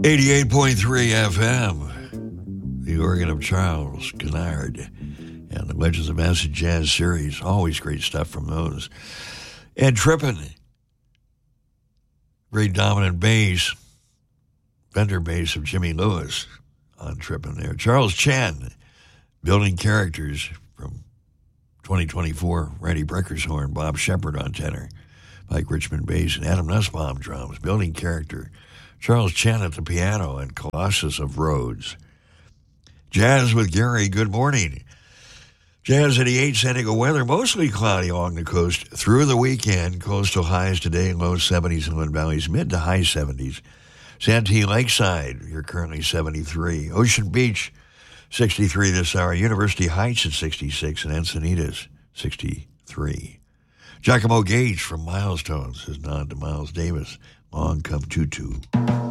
88.3 FM, the organ of Charles Kennard, and the Legends of Acid Jazz series. Always great stuff from those. And Trippin', great dominant bass, Fender bass of Jimmy Lewis on Trippin' there. Charles Chan, building characters from 2024, Randy Breckershorn, Bob Shepard on tenor, Mike Richmond bass, and Adam Nussbaum drums, building character. Charles Chan at the piano and Colossus of Rhodes. Jazz with Gary, good morning. Jazz 88, San Diego weather, mostly cloudy along the coast through the weekend. Coastal highs today, low 70s, inland valleys, mid to high 70s. Santee Lakeside, you're currently 73. Ocean Beach, 63 this hour. University Heights at 66, and Encinitas, 63. Giacomo Gage from Milestones is nod to Miles Davis. Long come tutu.